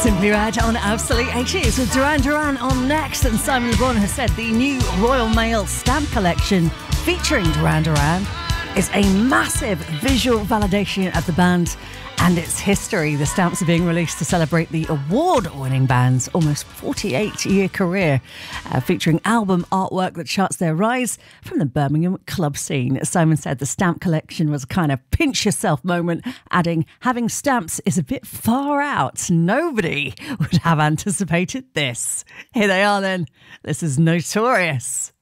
Simply Red on Absolute 80s with Duran Duran on next. And Simon Le Bon has said the new Royal Mail stamp collection featuring Duran Duran is a massive visual validation of the band and its history. The stamps are being released to celebrate the award-winning band's almost 48-year career, featuring album artwork that charts their rise from the Birmingham club scene. Simon said the stamp collection was a kind of pinch-yourself moment, adding, having stamps is a bit far out. Nobody would have anticipated this. Here they are then. This is Notorious.